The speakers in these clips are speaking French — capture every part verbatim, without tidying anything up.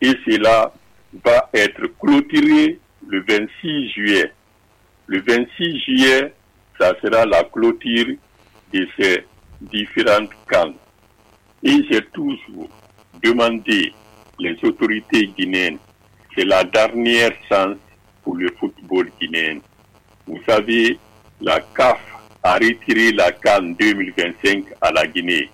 et cela va être clôturé le vingt-six juillet. Le vingt-six juillet, ça sera la clôture de ces différentes CAN. Et j'ai toujours demandé les autorités guinéennes, c'est la dernière chance pour le football guinéen. Vous savez, la C A F a retiré la CAN deux mille vingt-cinq à la Guinée.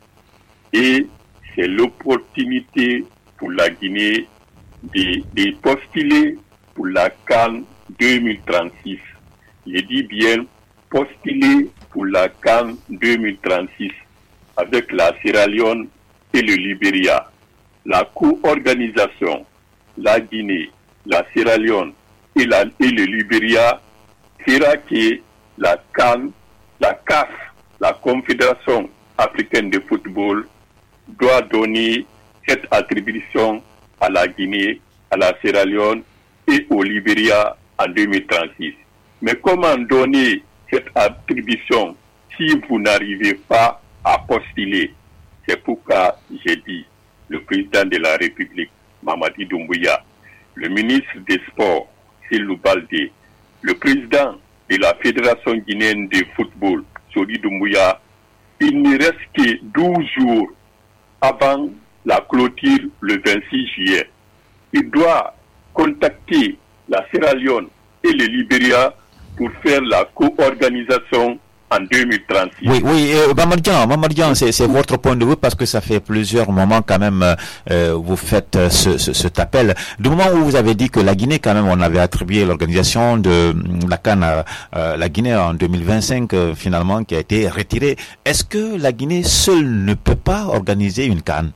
Et c'est l'opportunité pour la Guinée de, de postuler pour la CAN deux mille trente-six. Je dis bien postuler pour la CAN deux mille trente-six avec la Sierra Leone et le Libéria. La co-organisation, la Guinée, la Sierra Leone et, la, et le Libéria fera que la CAN, la C A F, la Confédération africaine de football, doit donner cette attribution à la Guinée, à la Sierra Leone et au Libéria en deux mille trente-six. Mais comment donner cette attribution si vous n'arrivez pas à postuler? C'est pourquoi j'ai dit, le président de la République, Mamadi Doumbouya, le ministre des Sports, Cellou Baldé, le président de la Fédération guinéenne de football, Sori Doumbouya, il ne reste que douze jours avant la clôture le vingt-six juillet. Il doit contacter la Sierra Leone et le Libéria pour faire la co-organisation en deux mille trente-six. Oui, oui, euh, Mamadjan, Mamadjan, c'est, c'est votre point de vue parce que ça fait plusieurs moments quand même, euh, vous faites ce, ce, cet appel. Du moment où vous avez dit que la Guinée quand même, on avait attribué l'organisation de la CAN à euh, la Guinée en deux mille vingt-cinq euh, finalement qui a été retirée, est-ce que la Guinée seule ne peut pas organiser une CAN?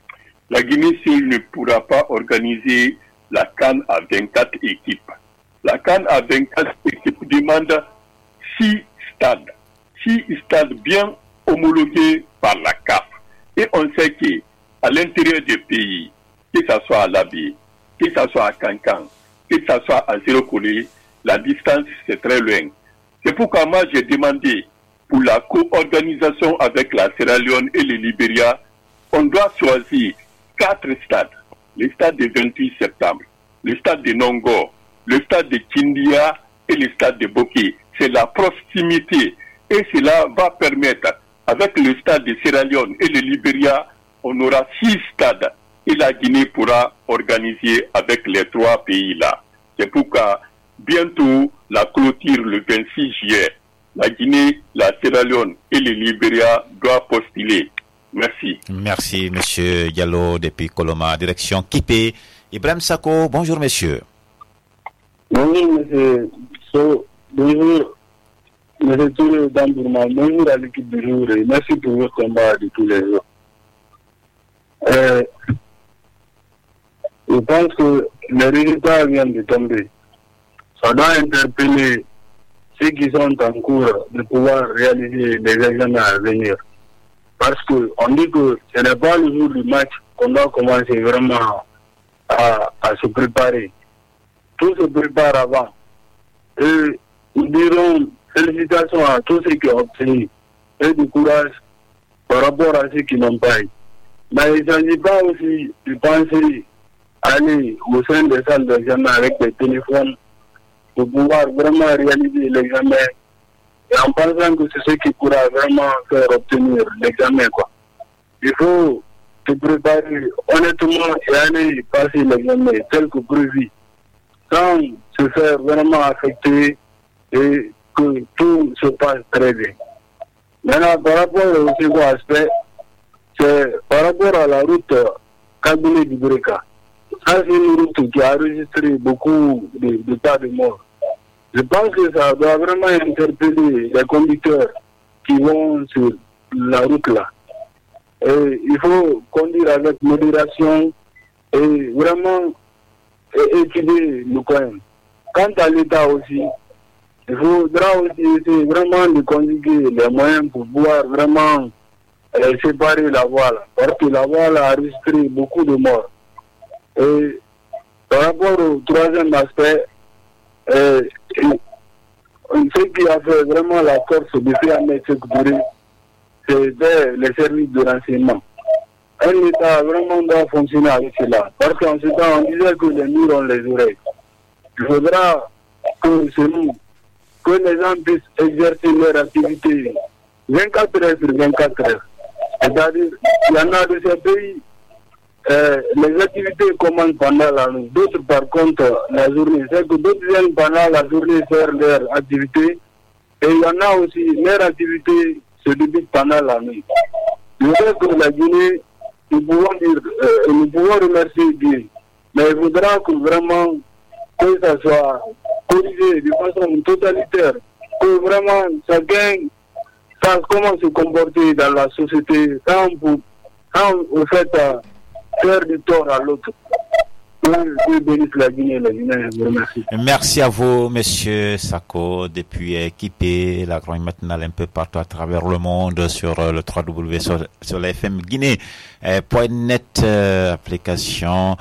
La Guinée seule ne pourra pas organiser la CAN à vingt-quatre équipes. La CAN à vingt-quatre équipes demande six stades. Six stades bien homologués par la C A F. Et on sait qu'à l'intérieur du pays, que ce soit à Labé, que ce soit à Cancan, que ce soit à Zéro-Colé, la distance c'est très loin. C'est pourquoi moi j'ai demandé pour la co-organisation avec la Sierra Leone et le Libéria, on doit choisir quatre stades. Le stade du vingt-huit septembre, le stade de Nongo, le stade de Kindia et le stade de Boké. C'est la proximité. Et cela va permettre, avec le stade de Sierra Leone et le Libéria, on aura six stades. Et la Guinée pourra organiser avec les trois pays-là. C'est pourquoi, bientôt, la clôture le vingt-six juillet, la Guinée, la Sierra Leone et le Libéria doivent postuler. Merci. Merci, monsieur Diallo, depuis Coloma, direction Kipé. Ibrahim Sako, bonjour, monsieur. Bonjour, monsieur. So, bonjour. Monsieur Touré Dambourma, bonjour à l'équipe du jour et merci pour votre combat de tous les jours. Euh, je pense que les résultats viennent de tomber. Ça doit interpeller ceux qui sont en cours de pouvoir réaliser les examens à venir. Parce qu'on dit que ce n'est pas le jour du match qu'on doit commencer vraiment à, à se préparer. Tout se prépare avant. Et nous dirons félicitations à tous ceux qui ont obtenu et du courage par rapport à ceux qui n'ont pas eu. Mais il ne s'agit pas aussi de penser aller au sein des salles d'examen avec des téléphones pour pouvoir vraiment réaliser l'examen et en pensant que c'est ce qui pourra vraiment faire obtenir l'examen, quoi. Il faut se préparer honnêtement et aller passer l'examen tel que prévu, sans se faire vraiment affecter et que tout se passe très bien. Maintenant, par rapport au second aspect, c'est par rapport à la route Kabylie-Bibreka. Ça, c'est une route qui a enregistré beaucoup de, de tas de morts. Je pense que ça doit vraiment interpeller les conducteurs qui vont sur la route là. Et il faut conduire avec modération et vraiment étudier le coin. Quant à l'État aussi, il faudra aussi essayer vraiment de conjuguer les moyens pour pouvoir vraiment euh, séparer la voie là. Parce que la voie là a enregistré beaucoup de morts. Et par rapport au troisième aspect, euh, ce qui a fait vraiment la force de faire Sékou Touré, c'était les services de renseignement. un État vraiment doit fonctionner avec cela. Parce qu'en ce temps, on disait que les murs ont les oreilles. Il faudra que, celui, que les gens puissent exercer leur activité vingt-quatre heures sur vingt-quatre heures. C'est-à-dire, il y en a de ces pays, euh, les activités commencent pendant la nuit. D'autres, par contre, la journée. C'est que d'autres viennent pendant la journée faire leur activité. Et il y en a aussi, leur activité se débute pendant la nuit. Je sais que la Guinée, nous pouvons dire, euh, nous pouvons remercier Dieu. Mais il faudra que vraiment, que ça soit corrigé de façon totalitaire. Que vraiment, chacun sache comment se comporter dans la société sans, vous, sans au fait, euh, faire du tort à l'autre. Merci à vous, Monsieur Sako, depuis équipé la grande matinale un peu partout à travers le monde sur le w w w sur, sur la F M Guinée. Euh, point net euh, application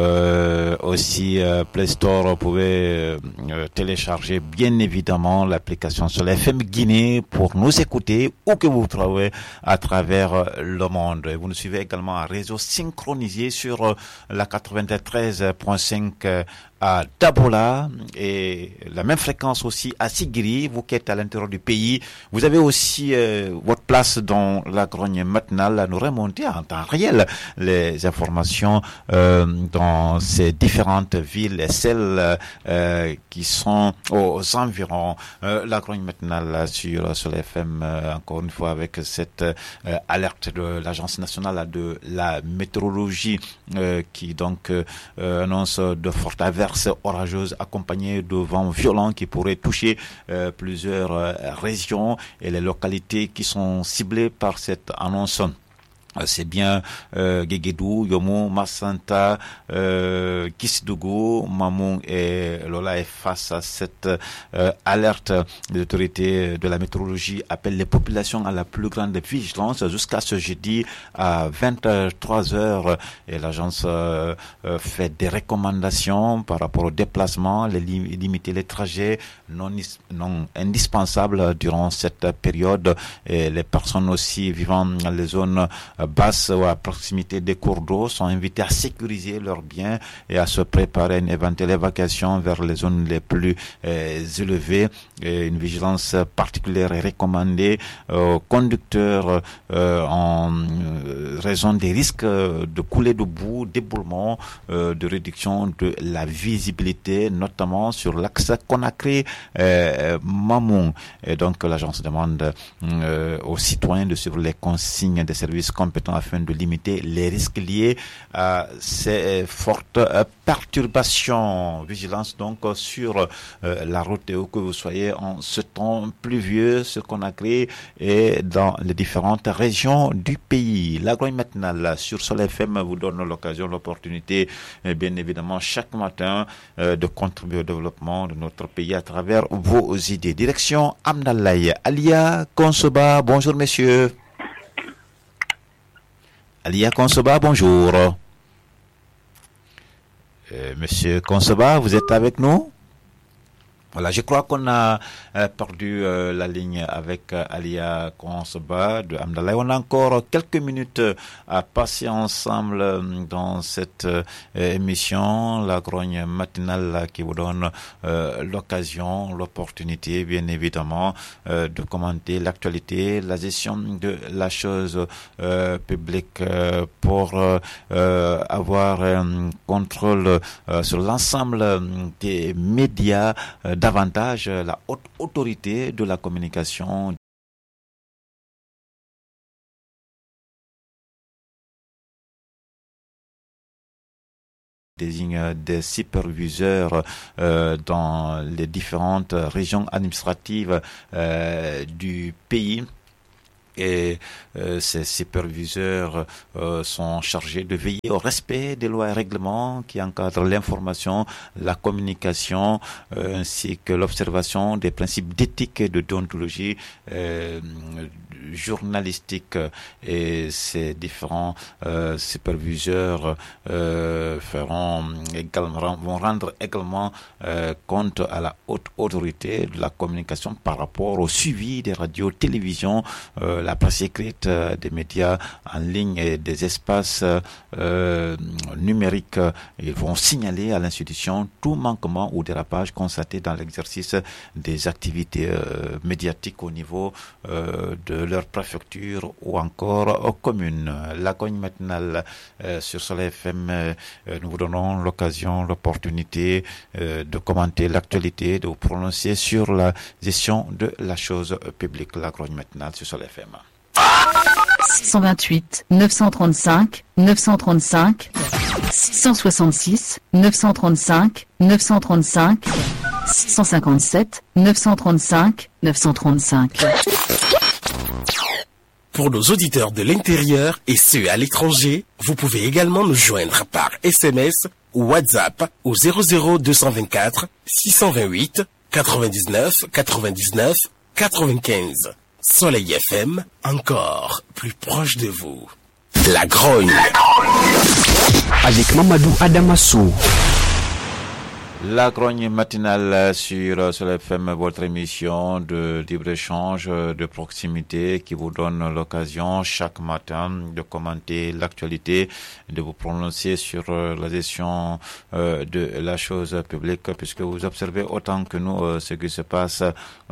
euh, aussi euh, Play Store, vous pouvez euh, télécharger bien évidemment l'application sur la F M Guinée pour nous écouter où que vous vous trouvez à travers le monde. Vous nous suivez également en réseau synchronisé sur euh, la quatre-vingt-treize point cinq euh, à Dabola et la même fréquence aussi à Sigiri, vous qui êtes à l'intérieur du pays. Vous avez aussi euh, votre place dans la grogne matinale à nous remonter en temps réel les informations euh, dans ces différentes villes et celles euh, qui sont aux environs. Euh, la grogne matinale sur, sur les F M, euh, encore une fois avec cette euh, alerte de l'Agence nationale de la météorologie euh, qui donc euh, annonce de fortes averses orageuses accompagnées de vents violents qui pourraient toucher euh, plusieurs euh, régions et les localités qui sont ciblées par cette annonce. C'est bien euh, Guéguédou, Yomo, Massanta, euh, Kisdougou, Mamou et Lola est face à cette euh, alerte. Les autorités de la météorologie appellent les populations à la plus grande vigilance jusqu'à ce jeudi à vingt-trois heures. Et l'agence euh, fait des recommandations par rapport au déplacement, les lim- limiter les trajets non, non indispensables durant cette période. Et les personnes aussi vivant dans les zones basses ou à proximité des cours d'eau sont invités à sécuriser leurs biens et à se préparer à une éventuelle évacuation vers les zones les plus euh, élevées. Et une vigilance particulière est recommandée aux conducteurs euh, en euh, raison des risques de couler de boue, d'éboulement, euh, de réduction de la visibilité, notamment sur l'axe Conakry-Mamou. Et donc l'agence demande euh, aux citoyens de suivre les consignes des services compétents afin de limiter les risques liés à ces fortes perturbations. Vigilance donc sur euh, la route et où que vous soyez en ce temps pluvieux, ce qu'on a créé et dans les différentes régions du pays. La grogne matinale sur Sol F M vous donne l'occasion, l'opportunité, eh bien évidemment chaque matin euh, de contribuer au développement de notre pays à travers vos idées. Direction Amdalaï, Alia Konsoba, bonjour messieurs. Alia Konsoba, bonjour. Euh, Monsieur Konsoba, vous êtes avec nous? Voilà, je crois qu'on a euh, perdu euh, la ligne avec euh, Alia Konsoba de Amdalaï. On a encore quelques minutes à passer ensemble euh, dans cette euh, émission, la grogne matinale qui vous donne euh, l'occasion, l'opportunité, bien évidemment, euh, de commenter l'actualité, la gestion de la chose euh, publique euh, pour euh, euh, avoir un contrôle euh, sur l'ensemble des médias, euh, davantage la haute autorité de la communication désigne des superviseurs euh, dans les différentes régions administratives euh, du pays. Et euh, ces superviseurs euh, sont chargés de veiller au respect des lois et règlements qui encadrent l'information, la communication, euh, ainsi que l'observation des principes d'éthique et de déontologie euh, journalistique et ces différents euh, superviseurs euh, feront également, vont rendre également euh, compte à la haute autorité de la communication par rapport au suivi des radios, télévisions, euh, la presse écrite, euh, des médias en ligne et des espaces euh, numériques. Ils vont signaler à l'institution tout manquement ou dérapage constaté dans l'exercice des activités euh, médiatiques au niveau euh, de leur préfecture ou encore aux communes. La cogne matinale euh, sur Soleil F M, euh, nous vous donnons l'occasion, l'opportunité euh, de commenter l'actualité, de vous prononcer sur la gestion de la chose publique. La cogne matinale sur Soleil F M. six cent vingt-huit, neuf cent trente-cinq, neuf cent trente-cinq, six cent soixante-six, neuf cent trente-cinq, neuf cent trente-cinq, six cent cinquante-sept, neuf cent trente-cinq, neuf cent trente-cinq. Pour nos auditeurs de l'intérieur et ceux à l'étranger, vous pouvez également nous joindre par S M S ou WhatsApp au zéro zéro deux cent vingt-quatre, six cent vingt-huit, quatre-vingt-dix-neuf, quatre-vingt-dix-neuf, quatre-vingt-quinze. Soleil F M, encore plus proche de vous. La Grogne. Avec Mamadou Adamassou. La grogne matinale sur Soleil F M, votre émission de libre-échange de proximité qui vous donne l'occasion chaque matin de commenter l'actualité, de vous prononcer sur la gestion de la chose publique, puisque vous observez autant que nous ce qui se passe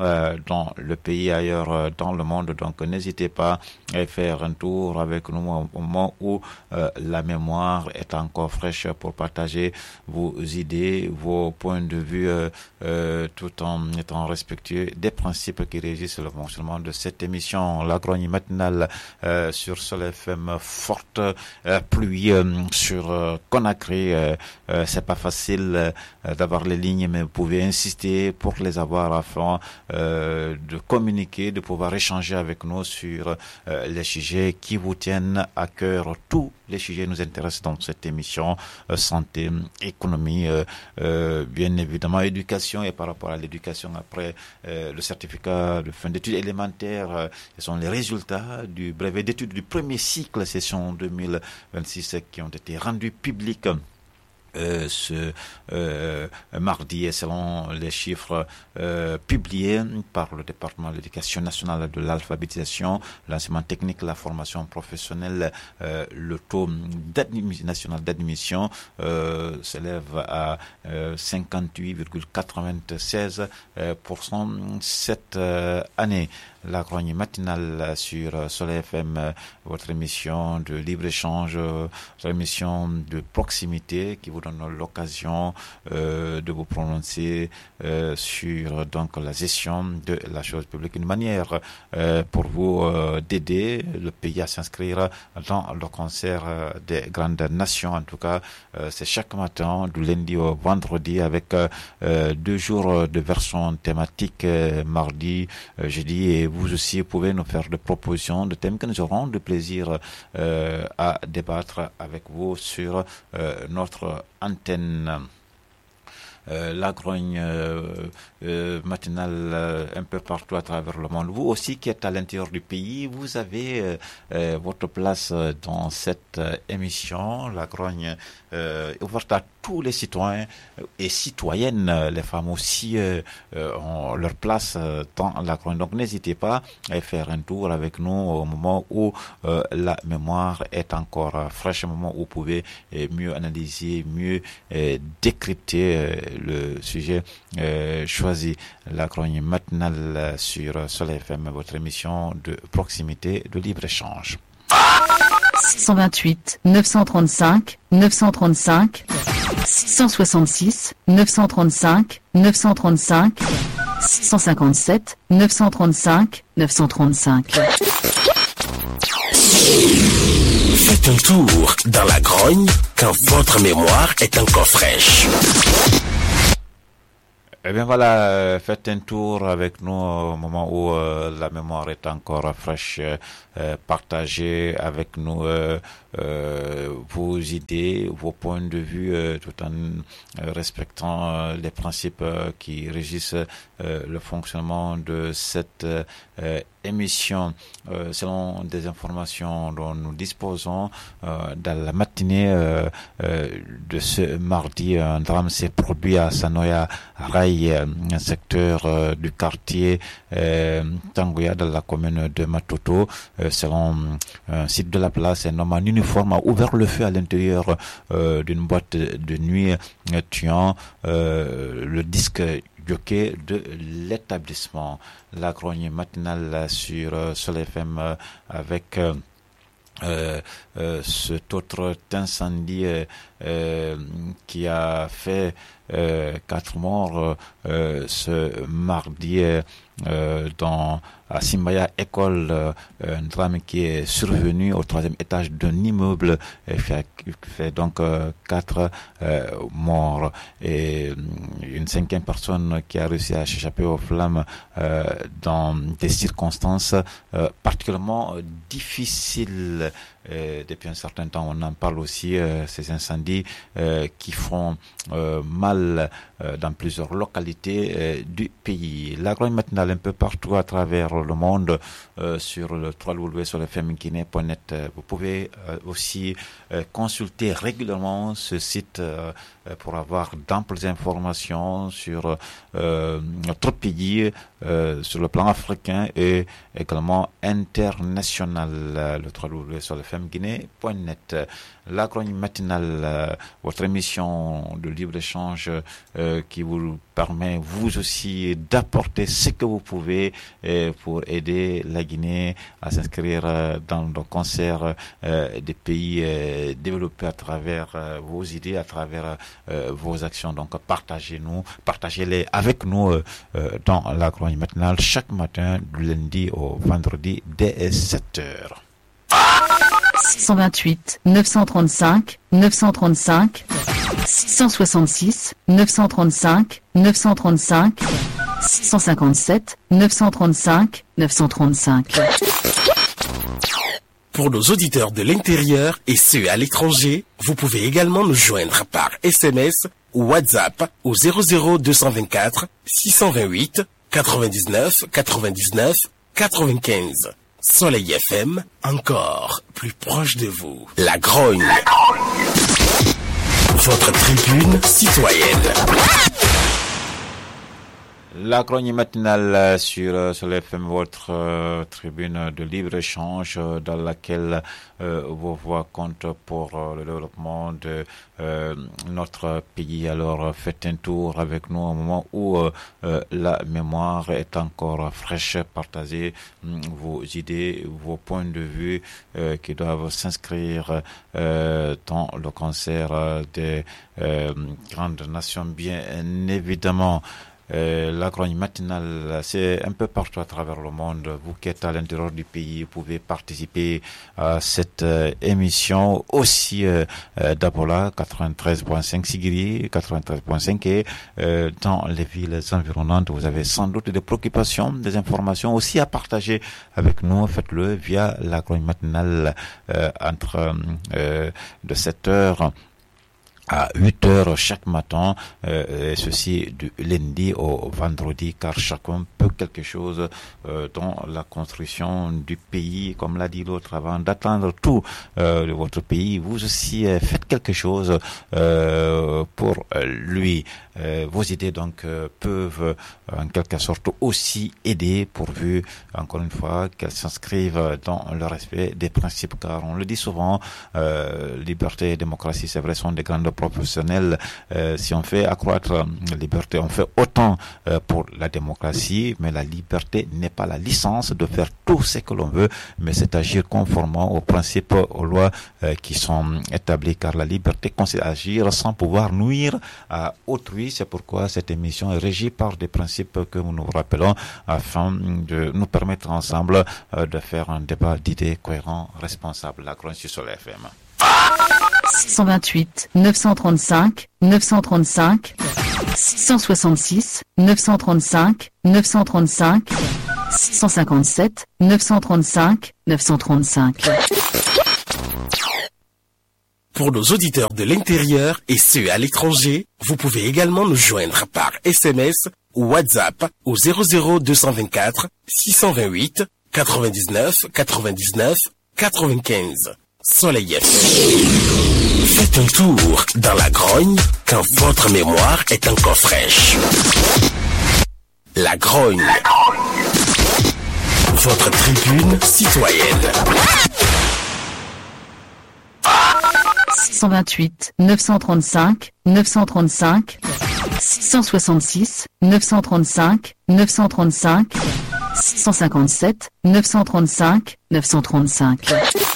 dans le pays, ailleurs dans le monde. Donc n'hésitez pas à faire un tour avec nous au moment où la mémoire est encore fraîche pour partager vos idées, vos points de vue euh, euh, tout en étant respectueux des principes qui régissent le fonctionnement de cette émission. La grogne matinale euh, sur Soleil F M, forte euh, pluie euh, sur euh, Conakry. Euh, euh, c'est pas facile euh, d'avoir les lignes, mais vous pouvez insister pour les avoir afin euh, de communiquer, de pouvoir échanger avec nous sur euh, les sujets qui vous tiennent à cœur. Tous les sujets nous intéressent dans cette émission, euh, santé, économie, euh, euh, bien évidemment éducation, et par rapport à l'éducation après euh, le certificat de fin d'études élémentaires, euh, ce sont les résultats du brevet d'études du premier cycle session deux mille vingt-six qui ont été rendus publics Euh, ce euh, mardi, et selon les chiffres euh, publiés par le département de l'éducation nationale, de l'alphabétisation, l'enseignement technique, la formation professionnelle, euh, le taux national d'admission euh, s'élève à euh, cinquante-huit virgule quatre-vingt-seize pour cent cette euh, année. La grogne matinale sur Soleil F M, votre émission de libre-échange, votre émission de proximité qui vous donne l'occasion euh, de vous prononcer euh, sur donc la gestion de la chose publique, une manière euh, pour vous euh, d'aider le pays à s'inscrire dans le concert euh, des grandes nations. En tout cas, euh, c'est chaque matin du lundi au vendredi avec euh, deux jours de version thématique, euh, mardi, euh, jeudi, et vous aussi pouvez nous faire des propositions de thèmes que nous aurons de plaisir euh, à débattre avec vous sur euh, notre antenne. Euh, la grogne euh, euh, matinale euh, un peu partout à travers le monde. Vous aussi qui êtes à l'intérieur du pays, vous avez euh, euh, votre place dans cette euh, émission. La grogne euh, est ouverte à tous les citoyens et citoyennes. Les femmes aussi euh, euh, ont leur place euh, dans la grogne. Donc n'hésitez pas à faire un tour avec nous au moment où euh, la mémoire est encore euh, fraîche, au moment où vous pouvez euh, mieux analyser, mieux euh, décrypter euh, le sujet euh, choisi. La grogne matinale sur Soleil F M, votre émission de proximité, de libre-échange. six cent vingt-huit, neuf cent trente-cinq, neuf cent trente-cinq, six cent soixante-six, neuf cent trente-cinq, neuf cent trente-cinq, six cent cinquante-sept, neuf cent trente-cinq, neuf cent trente-cinq. Faites un tour dans la grogne quand votre mémoire est encore fraîche. Eh bien voilà, euh, faites un tour avec nous au moment où euh, la mémoire est encore fraîche. Euh, partagez avec nous euh, euh, vos idées, vos points de vue, euh, tout en euh, respectant euh, les principes euh, qui régissent euh, le fonctionnement de cette euh, émission, euh, selon des informations dont nous disposons, euh, dans la matinée euh, euh, de ce mardi, un drame s'est produit à Sanoya Rai, un secteur euh, du quartier euh, Tanguya dans la commune de Matoto. Euh, selon un site de la place, un homme en uniforme a ouvert le feu à l'intérieur euh, d'une boîte de nuit, euh, tuant euh, le disque jockey de l'établissement. La chronique matinale sur euh, Sol F M euh, avec euh, euh, euh, cet autre incendie euh, euh, qui a fait euh, quatre morts euh, ce mardi euh, euh, dans à Simbaya École, euh, un drame qui est survenu au troisième étage d'un immeuble et fait, fait donc euh, quatre euh, morts et une cinquième personne qui a réussi à s'échapper aux flammes euh, dans des circonstances euh, particulièrement difficiles. Euh, depuis un certain temps, on en parle aussi, euh, ces incendies euh, qui font euh, mal euh, dans plusieurs localités euh, du pays. La chronique matinale un peu partout à travers le monde euh, sur le w w w point sol f m guinée point net. Vous pouvez euh, aussi euh, consulter régulièrement ce site euh, pour avoir d'amples informations sur euh, notre pays, euh, sur le plan africain et également international. Le w w w point sol f m guinée point net. La chronique matinale, euh, votre émission de libre-échange euh, qui vous permet vous aussi d'apporter ce que vous pouvez euh, pour aider la Guinée à s'inscrire euh, dans le concert euh, des pays euh, développés à travers euh, vos idées, à travers euh, vos actions. Donc partagez-nous, partagez-les avec nous euh, euh, dans la chronique matinale chaque matin du lundi au vendredi dès sept heures. six cent vingt-huit, neuf cent trente-cinq, neuf cent trente-cinq, six cent soixante-six, neuf cent trente-cinq, neuf cent trente-cinq, six cent cinquante-sept, neuf cent trente-cinq, neuf cent trente-cinq. Pour nos auditeurs de l'intérieur et ceux à l'étranger, vous pouvez également nous joindre par S M S ou WhatsApp au zéro zéro deux cent vingt-quatre, six cent vingt-huit, quatre-vingt-dix-neuf, quatre-vingt-dix-neuf, quatre-vingt-quinze. Soleil F M, encore plus proche de vous. La Grogne. Votre tribune citoyenne. La chronique matinale sur, sur le F M, votre euh, tribune de libre-échange euh, dans laquelle euh, vos voix comptent pour euh, le développement de euh, notre pays. Alors faites un tour avec nous au moment où euh, euh, la mémoire est encore fraîche. Partagez hum, vos idées, vos points de vue euh, qui doivent s'inscrire euh, dans le concert euh, des euh, grandes nations, bien évidemment. Euh, la chronique matinale, c'est un peu partout à travers le monde. Vous qui êtes à l'intérieur du pays, vous pouvez participer à cette euh, émission aussi euh, euh, d'Abola quatre-vingt-treize point cinq Sigiri, quatre-vingt-treize point cinq et euh, dans les villes environnantes. Vous avez sans doute des préoccupations, des informations aussi à partager avec nous. Faites-le via la chronique matinale euh, entre euh, de sept heures à huit heures chaque matin, euh, et ceci du lundi au vendredi, car chacun peut quelque chose euh, dans la construction du pays, comme l'a dit l'autre, avant d'attendre tout euh, de votre pays, vous aussi euh, faites quelque chose euh, pour lui. Euh, vos idées donc euh, peuvent euh, en quelque sorte aussi aider, pourvu encore une fois qu'elles s'inscrivent dans le respect des principes, car on le dit souvent, euh, liberté et démocratie, c'est vrai, sont des grandes professionnels. Euh, si on fait accroître la liberté, on fait autant euh, pour la démocratie, mais la liberté n'est pas la licence de faire tout ce que l'on veut, mais c'est agir conformément aux principes, aux lois euh, qui sont établies, car la liberté consiste à agir sans pouvoir nuire à autrui. C'est pourquoi cette émission est régie par des principes que nous nous rappelons afin de nous permettre ensemble euh, de faire un débat d'idées cohérent, responsable. La chronique sur la F M. six cent vingt-huit, neuf cent trente-cinq, neuf cent trente-cinq, six cent soixante-six, neuf cent trente-cinq, neuf cent trente-cinq, six cent cinquante-sept, neuf cent trente-cinq, neuf cent trente-cinq. Pour nos auditeurs de l'intérieur et ceux à l'étranger, vous pouvez également nous joindre par S M S ou WhatsApp au zéro zéro deux cent vingt-quatre, six cent vingt-huit, quatre-vingt-dix-neuf quatre-vingt-dix-neuf quatre-vingt-quinze. Soleil F M. Faites un tour dans la grogne quand votre mémoire est encore fraîche. La grogne. Votre tribune citoyenne. six cent vingt-huit neuf cent trente-cinq neuf cent trente-cinq six cent soixante-six neuf cent trente-cinq neuf cent trente-cinq six cent cinquante-sept neuf cent trente-cinq neuf cent trente-cinq.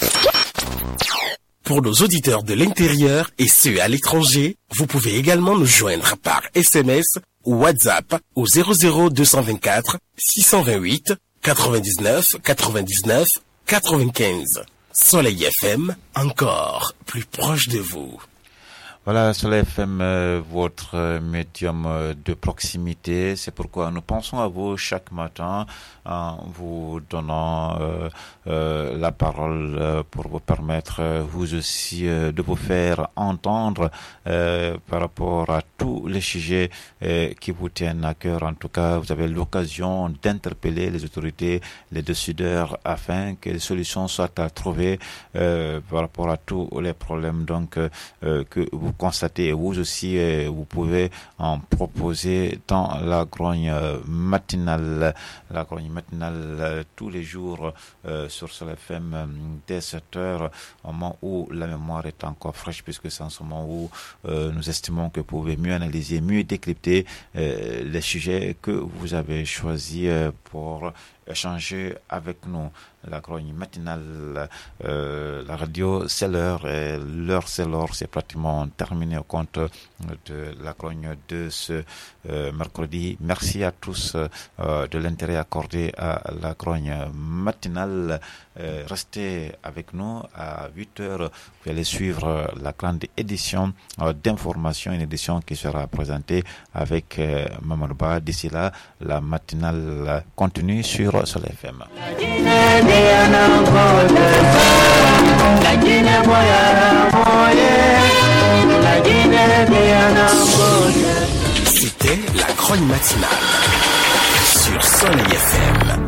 Pour nos auditeurs de l'intérieur et ceux à l'étranger, vous pouvez également nous joindre par S M S ou WhatsApp au zéro zéro deux cent vingt-quatre six cent vingt-huit quatre-vingt-dix-neuf quatre-vingt-dix-neuf quatre-vingt-quinze. Soleil F M, encore plus proche de vous. Voilà, Soleil F M, euh, votre euh, médium euh, de proximité. C'est pourquoi nous pensons à vous chaque matin en vous donnant euh, euh, la parole euh, pour vous permettre, euh, vous aussi, euh, de vous faire entendre euh, par rapport à tous les sujets euh, qui vous tiennent à cœur. En tout cas, vous avez l'occasion d'interpeller les autorités, les décideurs, afin que les solutions soient à trouver euh, par rapport à tous les problèmes donc euh, que vous constatez. Et vous aussi, euh, vous pouvez en proposer dans la grogne euh, matinale, la grogne matinale euh, tous les jours euh, sur Soleil F M euh, dès sept heures, au moment où la mémoire est encore fraîche, puisque c'est en ce moment où euh, nous estimons que vous pouvez mieux analyser, mieux décrypter euh, les sujets que vous avez choisis euh, pour échanger avec nous. La grogne matinale, euh, la radio, c'est l'heure, et l'heure c'est l'heure, c'est pratiquement terminé au compte de la grogne de ce euh, mercredi. Merci à tous euh, de l'intérêt accordé à la grogne matinale. Euh, restez avec nous à huit heures. Vous allez suivre la grande édition euh, d'information, une édition qui sera présentée avec euh, Mamadou Ba. D'ici là, la matinale continue sur Soleil F M. C'était la grogne matinale.